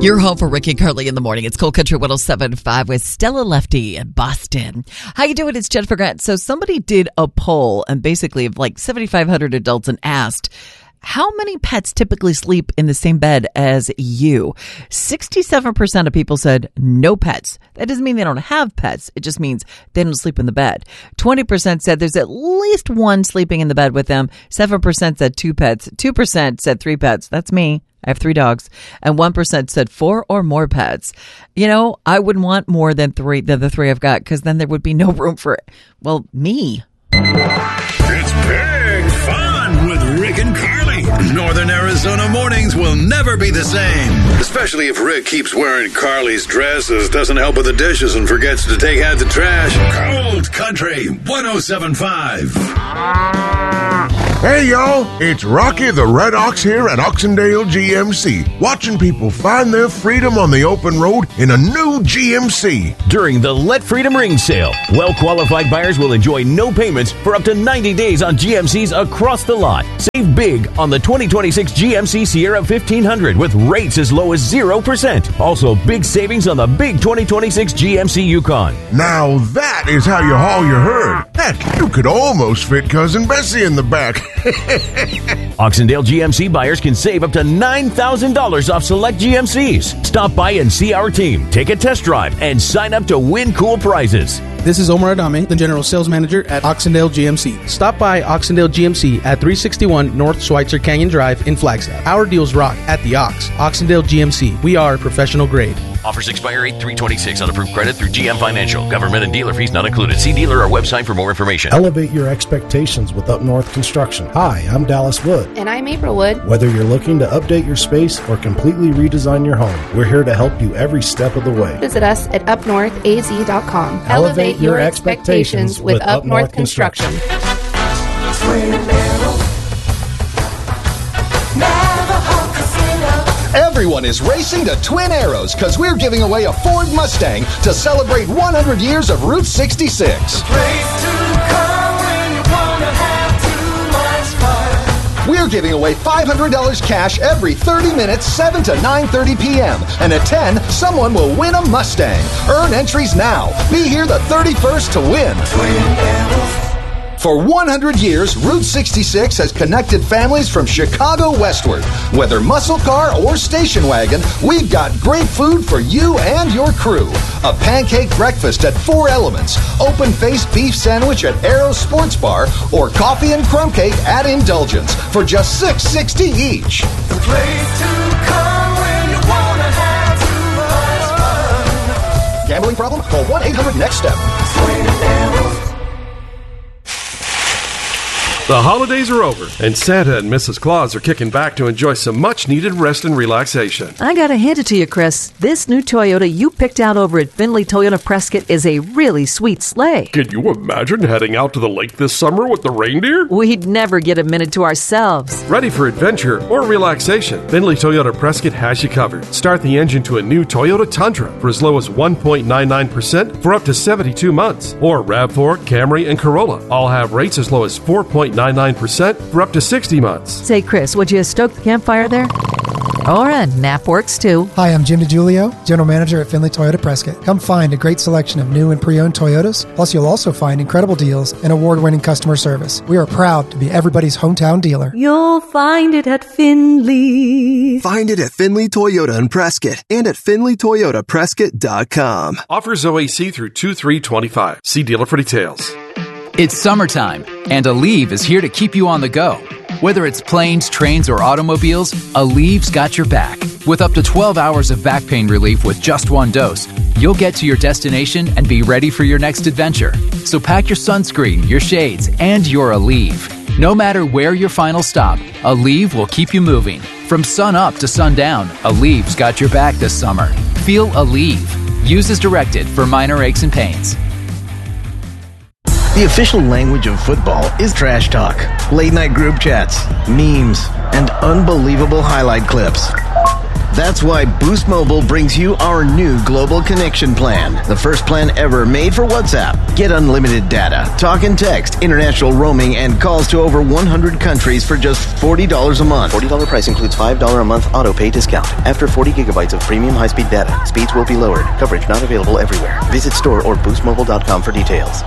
You're home for Rick and Carly in the morning. It's Cold Country 107.5 with Stella Lefty in Boston. How you doing? It's Jennifer Grant. So somebody did a poll and basically of like 7,500 adults and asked, how many pets typically sleep in the same bed as you? 67% of people said no pets. That doesn't mean they don't have pets. It just means they don't sleep in the bed. 20% said there's at least one sleeping in the bed with them. 7% said 2 pets. 2% said 3 pets. That's me. I have 3 dogs. And 1% said 4 or more pets. You know, I wouldn't want more than the 3 I've got, because then there would be no room for, well, me. It's big fun with Rick and Carly. Northern Arizona mornings will never be the same. Especially if Rick keeps wearing Carly's dresses, doesn't help with the dishes, and forgets to take out the trash. Cold Country 107.5. Hey, y'all, it's Rocky the Red Ox here at Oxendale GMC, watching people find their freedom on the open road in a new GMC. During the Let Freedom Ring sale, well-qualified buyers will enjoy no payments for up to 90 days on GMCs across the lot. Save big on the 2026 GMC Sierra 1500 with rates as low as 0%. Also, big savings on the big 2026 GMC Yukon. Now that is how you haul your herd. Heck, you could almost fit Cousin Bessie in the back. Oxendale GMC buyers can save up to $9,000 off select GMCs. Stop by and see our team, take a test drive, and sign up to win cool prizes. This is Omar Adame, the General Sales Manager at Oxendale GMC. Stop by Oxendale GMC at 361 North Schweitzer Canyon Drive in Flagstaff. Our deals rock at the Ox. Oxendale GMC. We are professional grade. Offers expire 8/3/26 on approved credit through GM Financial. Government and dealer fees not included. See dealer or website for more information. Elevate your expectations with Up North Construction. Hi, I'm Dallas Wood. And I'm April Wood. Whether you're looking to update your space or completely redesign your home, we're here to help you every step of the way. Visit us at upnorthaz.com. Elevate your expectations with Up North Construction. Everyone is racing to Twin Arrows because we're giving away a Ford Mustang to celebrate 100 years of Route 66. We're giving away $500 cash every 30 minutes, 7 to 9:30 p.m. And at 10, someone will win a Mustang. Earn entries now. Be here the 31st to win. Twin Arrows. For 100 years, Route 66 has connected families from Chicago westward. Whether muscle car or station wagon, we've got great food for you and your crew. A pancake breakfast at 4 Elements, open-faced beef sandwich at Arrow Sports Bar, or coffee and crumb cake at Indulgence for just $6.60 each. The place to come when you want to have too much fun. Gambling problem? Call 1-800-NEXT-STEP. The holidays are over, and Santa and Mrs. Claus are kicking back to enjoy some much-needed rest and relaxation. I gotta hand it to you, Chris. This new Toyota you picked out over at Findlay Toyota Prescott is a really sweet sleigh. Can you imagine heading out to the lake this summer with the reindeer? We'd never get a minute to ourselves. Ready for adventure or relaxation? Findlay Toyota Prescott has you covered. Start the engine to a new Toyota Tundra for as low as 1.99% for up to 72 months. Or RAV4, Camry, and Corolla all have rates as low as 4.99% for up to 60 months. Say, Chris, would you stoke the campfire there? Or a nap works too. Hi, I'm Jim DiGiulio, General Manager at Findlay Toyota Prescott. Come find a great selection of new and pre-owned Toyotas. Plus, you'll also find incredible deals and award-winning customer service. We are proud to be everybody's hometown dealer. You'll find it at Findlay. Find it at Findlay Toyota in Prescott and at FindlayToyotaPrescott.com. Offers OAC through 2/3/25. See dealer for details. It's summertime, and Aleve is here to keep you on the go. Whether it's planes, trains, or automobiles, Aleve's got your back. With up to 12 hours of back pain relief with just 1 dose, you'll get to your destination and be ready for your next adventure. So pack your sunscreen, your shades, and your Aleve. No matter where your final stop, Aleve will keep you moving. From sun up to sundown, Aleve's got your back this summer. Feel Aleve. Use as directed for minor aches and pains. The official language of football is trash talk, late-night group chats, memes, and unbelievable highlight clips. That's why Boost Mobile brings you our new global connection plan. The first plan ever made for WhatsApp. Get unlimited data, talk and text, international roaming, and calls to over 100 countries for just $40 a month. $40 price includes $5 a month auto pay discount. After 40 gigabytes of premium high-speed data, speeds will be lowered. Coverage not available everywhere. Visit store or boostmobile.com for details.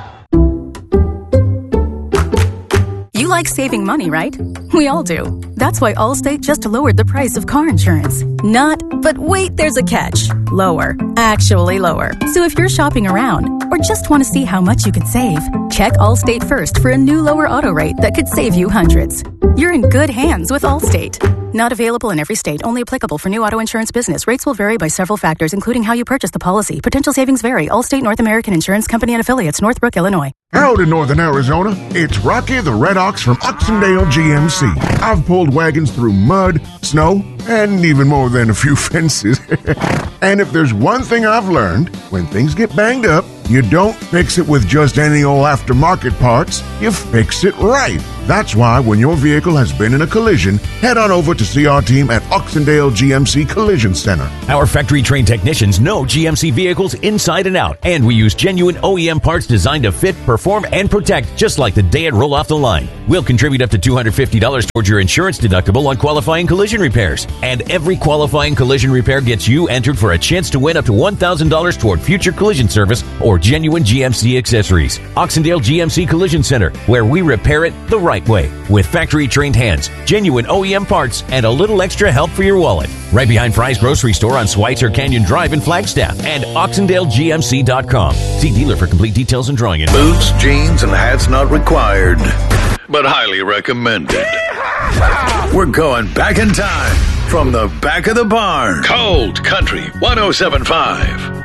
You like saving money, right? We all do. That's why Allstate just lowered the price of car insurance. Not, but wait, there's a catch. Lower. Actually lower. So if you're shopping around or just want to see how much you could save, check Allstate first for a new lower auto rate that could save you hundreds. You're in good hands with Allstate. Not available in every state. Only applicable for new auto insurance business. Rates will vary by several factors, including how you purchase the policy. Potential savings vary. Allstate North American Insurance Company and Affiliates, Northbrook, Illinois. Howdy, Northern Arizona. It's Rocky the Red Ox from Oxendale GMC. I've pulled wagons through mud, snow, and even more than a few fences. And if there's one thing I've learned, when things get banged up, you don't fix it with just any old aftermarket parts. You fix it right. That's why when your vehicle has been in a collision, head on over to see our team at Oxendale GMC Collision Center. Our factory-trained technicians know GMC vehicles inside and out, and we use genuine OEM parts designed to fit, perform, and protect just like the day it rolled off the line. We'll contribute up to $250 towards your insurance deductible on qualifying collision repairs. And every qualifying collision repair gets you entered for a chance to win up to $1,000 toward future collision service or genuine GMC accessories. Oxendale GMC Collision Center, where we repair it the right way with factory-trained hands, genuine OEM parts, and a little extra help for your wallet. Right behind Fry's Grocery Store on Schweitzer Canyon Drive in Flagstaff and OxendaleGMC.com. See dealer for complete details and drawing info. Boots, jeans, and hats not required, but highly recommended. We're going back in time from the back of the barn. Cold Country 107.5.